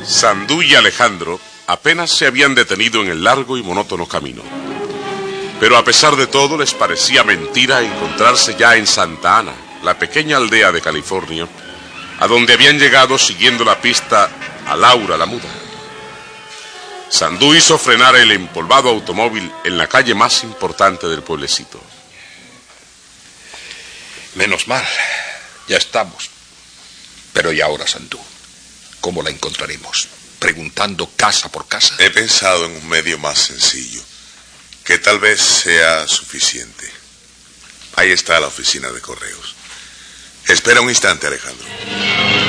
Sandú y Alejandro apenas se habían detenido en el largo y monótono camino. Pero a pesar de todo les parecía mentira encontrarse ya en Santa Ana, la pequeña aldea de California, a donde habían llegado siguiendo la pista a Laura la muda. Sandú hizo frenar el empolvado automóvil en la calle más importante del pueblecito. Menos mal, ya estamos. Pero ¿y ahora, Sandú? ¿Cómo la encontraremos? ¿Preguntando casa por casa? He pensado en un medio más sencillo, que tal vez sea suficiente. Ahí está la oficina de correos. Espera un instante, Alejandro.